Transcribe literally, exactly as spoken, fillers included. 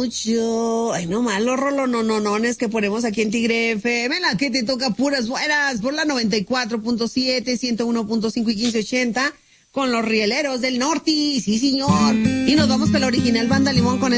mucho. Ay, no más los rolononones que ponemos aquí en Tigre F M, la que te toca puras buenas por la noventa y cuatro punto siete, ciento uno punto cinco y quince ochenta con los rieleros del norte, sí señor. Y nos vamos con la original Banda Limón con